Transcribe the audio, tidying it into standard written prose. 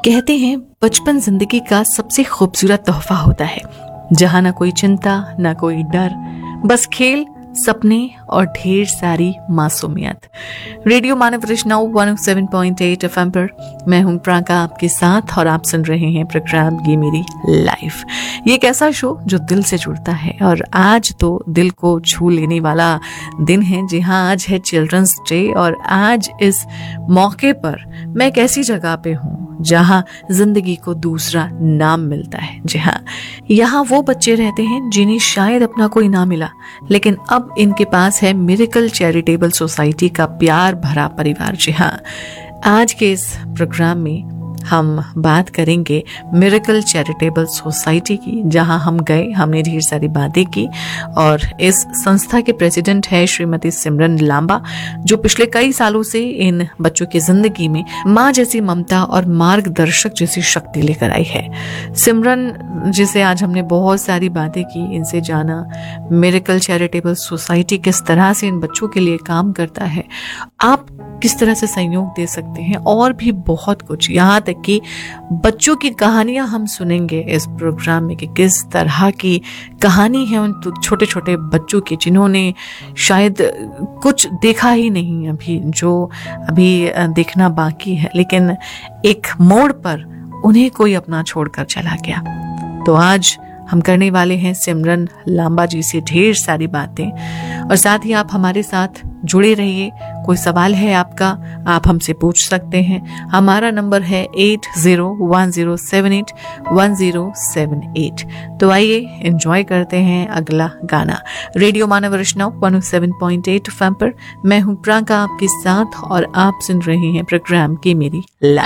कहते हैं बचपन जिंदगी का सबसे खूबसूरत तोहफा होता है, जहां ना कोई चिंता ना कोई डर, बस खेल, सपने और ढेर सारी मासूमियत। रेडियो मानव रचना 107.8 FM पर मैं हूं प्रांका आपके साथ और आप सुन रहे हैं प्रोग्राम ये मेरी लाइफ। ये एक ऐसा शो जो दिल से जुड़ता है और आज तो दिल को छू लेने वाला दिन है। जी हाँ, आज है चिल्ड्रंस डे और आज इस मौके पर मैं एक ऐसी जगह पे हूँ जहाँ जिंदगी को दूसरा नाम मिलता है। जी हाँ, यहाँ वो बच्चे रहते हैं जिन्हें शायद अपना कोई नाम मिला, लेकिन अब इनके पास है मिरेकल चैरिटेबल सोसाइटी का प्यार भरा परिवार। जी हाँ, आज के इस प्रोग्राम में हम बात करेंगे मिरेकल चैरिटेबल सोसाइटी की, जहां हम गए, हमने ढेर सारी बातें की और इस संस्था के प्रेसिडेंट है श्रीमती सिमरन लांबा, जो पिछले कई सालों से इन बच्चों की जिंदगी में माँ जैसी ममता और मार्गदर्शक जैसी शक्ति लेकर आई है। सिमरन जिसे आज हमने बहुत सारी बातें की, इनसे जाना मिरेकल चैरिटेबल सोसाइटी किस तरह से इन बच्चों के लिए काम करता है, आप किस तरह से सहयोग दे सकते हैं और भी बहुत कुछ। यहाँ तक कि बच्चों की कहानियां हम सुनेंगे इस प्रोग्राम में कि किस तरह की कहानी है उन छोटे छोटे बच्चों की जिन्होंने शायद कुछ देखा ही नहीं अभी, जो अभी देखना बाकी है, लेकिन एक मोड़ पर उन्हें कोई अपना छोड़कर चला गया। तो आज हम करने वाले हैं सिमरन लांबा जी से ढेर सारी बातें और साथ ही आप हमारे साथ जुड़े रहिए। कोई सवाल है आपका, आप हमसे पूछ सकते हैं। हमारा नंबर है 8010781078। तो आइए एंजॉय करते हैं अगला गाना। रेडियो मानव रचना 107.8 FM पर मैं हूं प्रांका आपके साथ और आप सुन रहे हैं प्रोग्राम की मेरी लाइफ।